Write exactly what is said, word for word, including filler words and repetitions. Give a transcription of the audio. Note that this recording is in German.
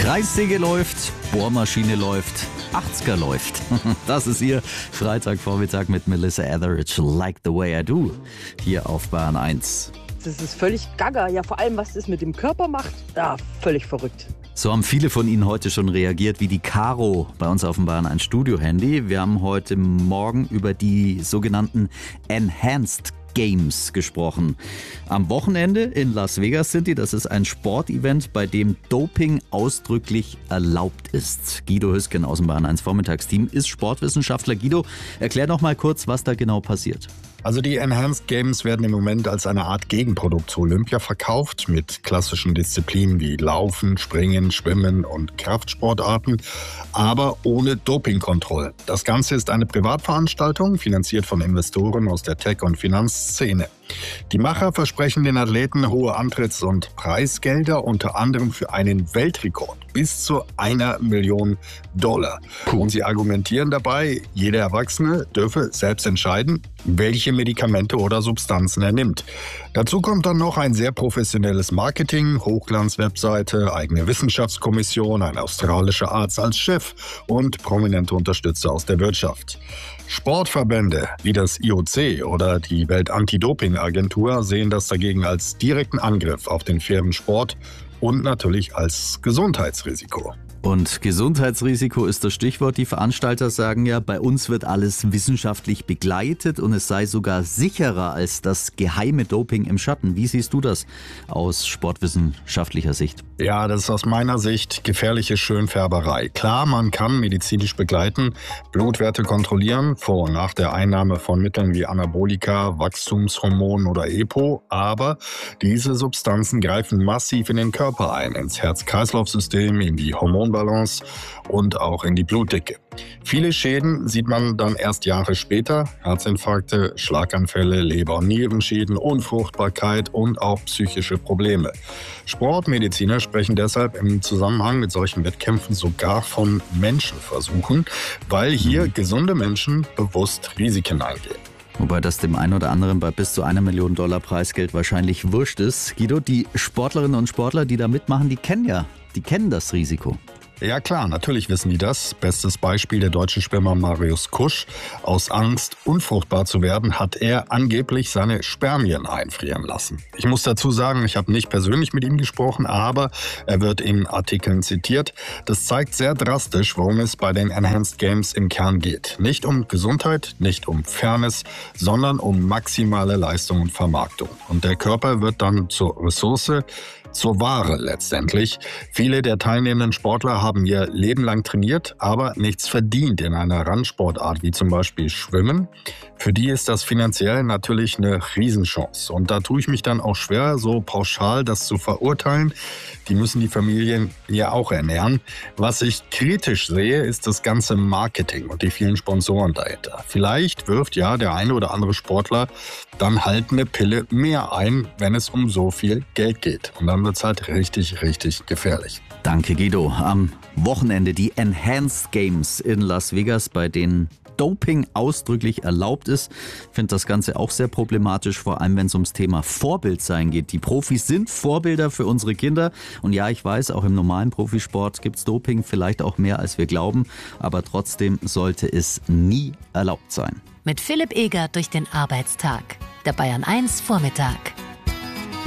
Kreissäge läuft, Bohrmaschine läuft, achtziger läuft. Das ist Ihr Freitagvormittag mit Melissa Etheridge, Like the Way I Do, hier auf Bayern eins. Das ist völlig gaga. Ja, vor allem, was das mit dem Körper macht, ja, völlig verrückt. So haben viele von Ihnen heute schon reagiert, wie die Caro bei uns auf dem Bayern eins Studio-Handy. Wir haben heute Morgen über die sogenannten Enhanced Games gesprochen. Am Wochenende in Las Vegas sind die. Das ist ein Sportevent, bei dem Doping ausdrücklich erlaubt ist. Guido Hüsken aus dem Bayern eins Vormittagsteam ist Sportwissenschaftler. Guido, erklär noch mal kurz, was da genau passiert. Also die Enhanced Games werden im Moment als eine Art Gegenprodukt zu Olympia verkauft, mit klassischen Disziplinen wie Laufen, Springen, Schwimmen und Kraftsportarten, aber ohne Dopingkontrolle. Das Ganze ist eine Privatveranstaltung, finanziert von Investoren aus der Tech- und Finanzszene. Die Macher versprechen den Athleten hohe Antritts- und Preisgelder, unter anderem für einen Weltrekord bis zu einer Million Dollar. Und sie argumentieren dabei, jeder Erwachsene dürfe selbst entscheiden, welche Medikamente oder Substanzen er nimmt. Dazu kommt dann noch ein sehr professionelles Marketing, Hochglanz-Webseite, eigene Wissenschaftskommission, ein australischer Arzt als Chef und prominente Unterstützer aus der Wirtschaft. Sportverbände wie das I O C oder die Welt-Anti-Doping-Agentur sehen das dagegen als direkten Angriff auf den fairen Sport und natürlich als Gesundheitsrisiko. Und Gesundheitsrisiko ist das Stichwort. Die Veranstalter sagen ja, bei uns wird alles wissenschaftlich begleitet und es sei sogar sicherer als das geheime Doping im Schatten. Wie siehst du das aus sportwissenschaftlicher Sicht? Ja, das ist aus meiner Sicht gefährliche Schönfärberei. Klar, man kann medizinisch begleiten, Blutwerte kontrollieren, vor und nach der Einnahme von Mitteln wie Anabolika, Wachstumshormonen oder E P O, aber diese Substanzen greifen massiv in den Körper ein, ins Herz-Kreislauf-System, in die Hormonbalance und auch in die Blutdicke. Viele Schäden sieht man dann erst Jahre später: Herzinfarkte, Schlaganfälle, Leber- und Nierenschäden, Unfruchtbarkeit und auch psychische Probleme. Sportmediziner sprechen deshalb im Zusammenhang mit solchen Wettkämpfen sogar von Menschenversuchen, weil hier gesunde Menschen bewusst Risiken eingehen. Wobei das dem einen oder anderen bei bis zu einer Million Dollar Preisgeld wahrscheinlich wurscht ist. Guido, die Sportlerinnen und Sportler, die da mitmachen, die kennen ja, die kennen das Risiko. Ja klar, natürlich wissen die das. Bestes Beispiel: der deutsche Schwimmer Marius Kusch. Aus Angst, unfruchtbar zu werden, hat er angeblich seine Spermien einfrieren lassen. Ich muss dazu sagen, ich habe nicht persönlich mit ihm gesprochen, aber er wird in Artikeln zitiert. Das zeigt sehr drastisch, worum es bei den Enhanced Games im Kern geht. Nicht um Gesundheit, nicht um Fairness, sondern um maximale Leistung und Vermarktung. Und der Körper wird dann zur Ressource, zur Ware letztendlich. Viele der teilnehmenden Sportler haben ihr Leben lang trainiert, aber nichts verdient in einer Randsportart wie zum Beispiel Schwimmen. Für die ist das finanziell natürlich eine Riesenchance. Und da tue ich mich dann auch schwer, so pauschal das zu verurteilen. Die müssen die Familien ja auch ernähren. Was ich kritisch sehe, ist das ganze Marketing und die vielen Sponsoren dahinter. Vielleicht wirft ja der eine oder andere Sportler dann halt eine Pille mehr ein, wenn es um so viel Geld geht. Und dann wird es halt richtig, richtig gefährlich. Danke, Guido. Am Wochenende die Enhanced Games in Las Vegas, bei denen Doping ausdrücklich erlaubt ist. Ich finde das Ganze auch sehr problematisch, vor allem wenn es ums Thema Vorbildsein geht. Die Profis sind Vorbilder für unsere Kinder. Und ja, ich weiß, auch im normalen Profisport gibt es Doping, vielleicht auch mehr als wir glauben. Aber trotzdem sollte es nie erlaubt sein. Mit Philipp Eger durch den Arbeitstag. Der Bayern eins Vormittag.